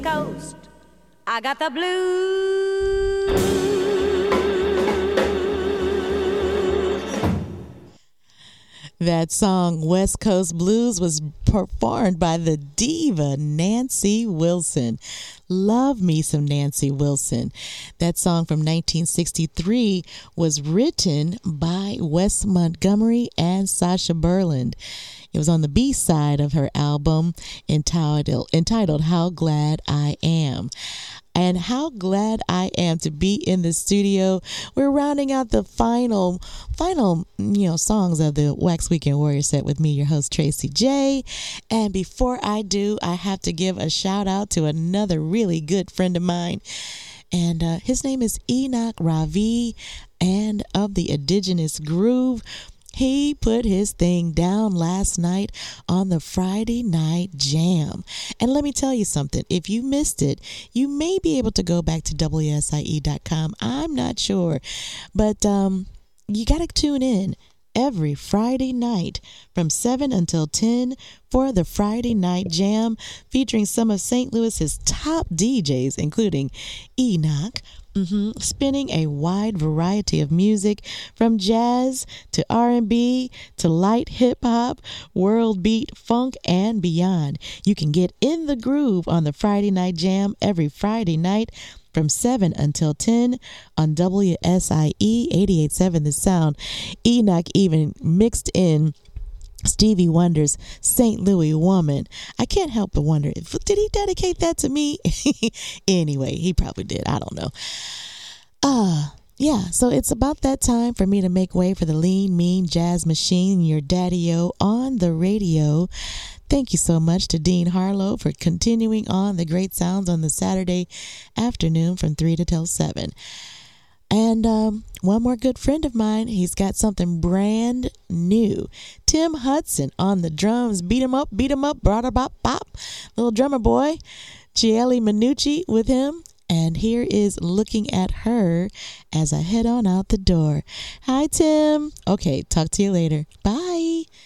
Coast, I got the blues. That song, West Coast Blues, was performed by the diva Nancy Wilson. Love me some Nancy Wilson. That song from 1963 was written by Wes Montgomery and Sasha Berland. It was on the B-side of her album entitled How Glad I Am. And how glad I am to be in the studio. We're rounding out the final, songs of the Wax Weekend Warrior set with me, your host, Tracy J. And before I do, I have to give a shout out to another really good friend of mine. And his name is Enoch Ravi, and of the Indigenous Groove. He put his thing down last night on the Friday Night Jam. And let me tell you something. If you missed it, you may be able to go back to WSIE.com. I'm not sure. But you got to tune in every Friday night from 7 until 10 for the Friday Night Jam, featuring some of St. Louis's top DJs, including Enoch, spinning a wide variety of music from jazz to R&B to light hip-hop, world beat, funk, and beyond. You can get in the groove on the Friday Night Jam every Friday night from 7 until 10 on WSIE 88.7 The Sound. Enoch even mixed in Stevie Wonder's St. Louis Woman. I can't help but wonder, did he dedicate that to me? Anyway, he probably did. I don't know. Yeah, so it's about that time for me to make way for the lean, mean jazz machine, your daddy-o on the radio. Thank you so much to Dean Harlow for continuing on the great sounds on the Saturday afternoon from 3 to 7. And one more good friend of mine, he's got something brand new. Tim Hudson on the drums. Beat him up, brada bop bop. Little drummer boy. Chieli Minucci with him. And here is Looking at Her as I head on out the door. Hi, Tim. Okay, talk to you later. Bye.